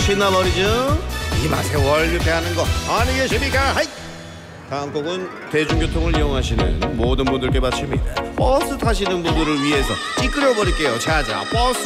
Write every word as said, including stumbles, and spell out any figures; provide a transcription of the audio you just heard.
신나버리죠. 이 맛에 월급하는 거 아니겠습니까? 하이! 다음 곡은 대중교통을 이용하시는 모든 분들께 바칩니다. 버스 타시는 분들을 위해서 찌끄려 버릴게요. 자자 버스